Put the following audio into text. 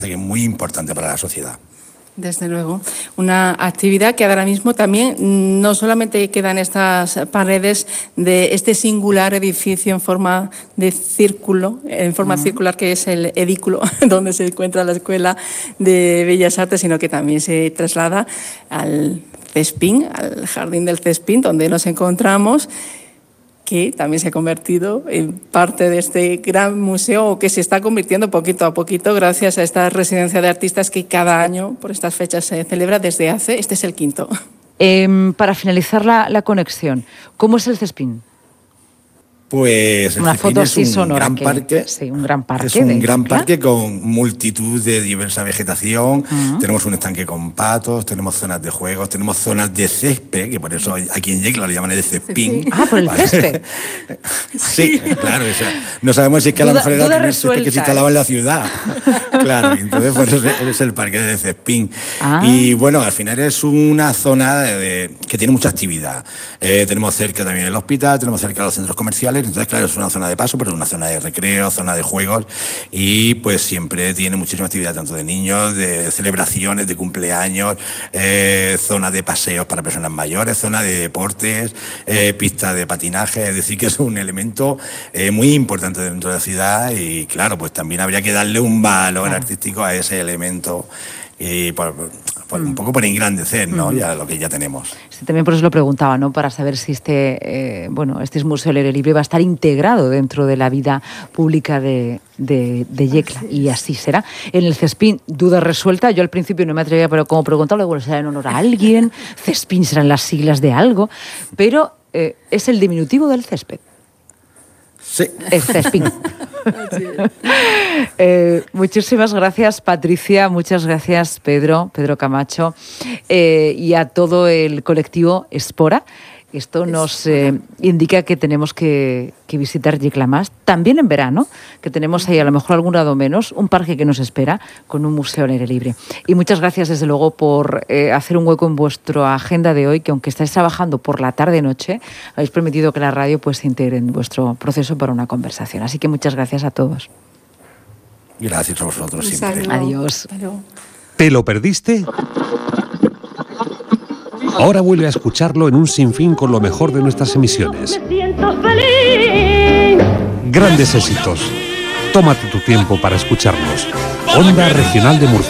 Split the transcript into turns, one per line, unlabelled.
que es muy importante para la sociedad.
Desde luego, una actividad que ahora mismo también no solamente quedan estas paredes de este singular edificio en forma de círculo, en forma circular, que es el edículo donde se encuentra la Escuela de Bellas Artes, sino que también se traslada al Cespín, al Jardín del Cespín, donde nos encontramos, que también se ha convertido en parte de este gran museo, o que se está convirtiendo poquito a poquito gracias a esta residencia de artistas que cada año por estas fechas se celebra desde hace, este es el quinto.
Para finalizar la conexión, ¿cómo es el Cespín?
Pues
una foto así sonora,
gran parque.
Sí, un gran parque.
Es un gran parque con multitud de diversa vegetación. Tenemos un estanque con patos, tenemos zonas de juegos, tenemos zonas de césped, que por eso aquí en Yecla lo llaman el cespín.
Ah, por el césped.
Sí, claro. O sea, no sabemos si es que a lo mejor era el primer césped que se instalaba en la ciudad. Claro, entonces por eso es el parque de Cespín. Y bueno, al final es una zona que tiene mucha actividad. Tenemos cerca también el hospital, tenemos cerca los centros comerciales. Entonces, claro, es una zona de paso, pero es una zona de recreo, zona de juegos, y pues siempre tiene muchísima actividad, tanto de niños, de celebraciones, de cumpleaños, zona de paseos para personas mayores, zona de deportes, pista de patinaje. Es decir, que es un elemento muy importante dentro de la ciudad, y claro, pues también habría que darle un valor artístico a ese elemento, y un poco por engrandecer, ¿no? Ya lo que ya tenemos.
Sí, también por eso lo preguntaba, ¿no? Para saber si este museo al aire libre va a estar integrado dentro de la vida pública de Yecla, y así será. En el Cespín, duda resuelta. Yo al principio no me atrevía, pero como preguntarle, bueno, será en honor a alguien, Cespín serán las siglas de algo, pero es el diminutivo del césped.
Sí.
Es Cespín. Muchísimas gracias, Patricia, muchas gracias, Pedro Camacho, y a todo el colectivo Espora. Esto nos indica que tenemos que visitar Yecla más, también en verano, que tenemos ahí a lo mejor algún grado menos, un parque que nos espera con un museo al aire libre. Y muchas gracias desde luego por hacer un hueco en vuestra agenda de hoy, que aunque estáis trabajando por la tarde-noche, habéis permitido que la radio pues se integre en vuestro proceso para una conversación. Así que muchas gracias a todos.
Gracias a vosotros siempre.
Adiós.
¿Te lo perdiste? Ahora vuelve a escucharlo en un sinfín con lo mejor de nuestras emisiones. Grandes éxitos. Tómate tu tiempo para escucharlos. Onda Regional de Murcia.